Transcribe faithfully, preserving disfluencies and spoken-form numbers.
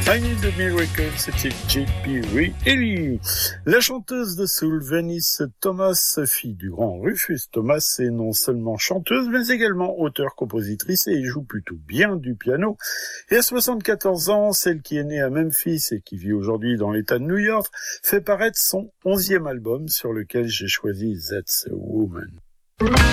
I Need a Miracle, c'était J P Reilly. La chanteuse de soul, Venice Thomas, fille du grand Rufus Thomas, est non seulement chanteuse, mais également auteure-compositrice et joue plutôt bien du piano. Et à soixante-quatorze ans, celle qui est née à Memphis et qui vit aujourd'hui dans l'État de New York, fait paraître son onzième album sur lequel j'ai choisi That's a Woman.